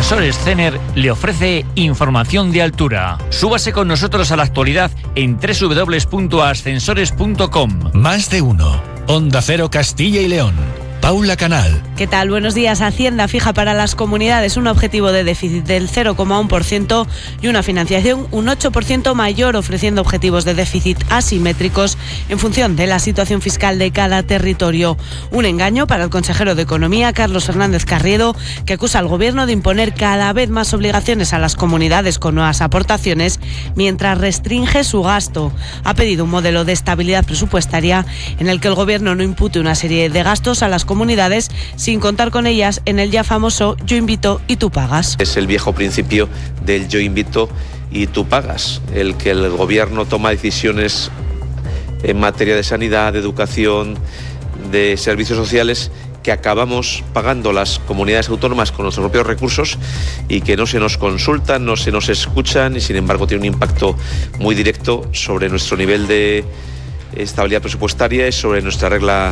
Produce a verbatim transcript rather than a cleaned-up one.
Ascensores Cener le ofrece información de altura. Súbase con nosotros a la actualidad en doble u doble u doble u punto ascensores punto com. Más de uno. Onda Cero Castilla y León. Paula Canal. ¿Qué tal? Buenos días. Hacienda fija para las comunidades un objetivo de déficit del cero coma uno por ciento y una financiación un ocho por ciento mayor, ofreciendo objetivos de déficit asimétricos en función de la situación fiscal de cada territorio. Un engaño para el consejero de Economía, Carlos Fernández Carriedo, que acusa al Gobierno de imponer cada vez más obligaciones a las comunidades con nuevas aportaciones mientras restringe su gasto. Ha pedido un modelo de estabilidad presupuestaria en el que el Gobierno no impute una serie de gastos a las comunidades comunidades sin contar con ellas en el ya famoso yo invito y tú pagas. Es el viejo principio del yo invito y tú pagas, el que el gobierno toma decisiones en materia de sanidad, de educación, de servicios sociales que acabamos pagando las comunidades autónomas con nuestros propios recursos y que no se nos consultan, no se nos escuchan y sin embargo tiene un impacto muy directo sobre nuestro nivel de estabilidad presupuestaria y sobre nuestra regla